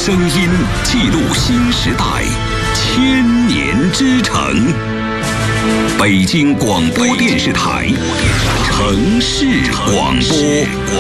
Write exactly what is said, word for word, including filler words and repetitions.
声音记录新时代，千年之城。北京广播电视台城市广播。